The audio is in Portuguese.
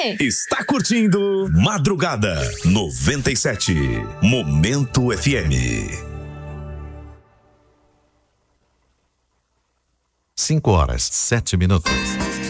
Está curtindo Madrugada 97, Momento FM. 5 horas, 7 minutos.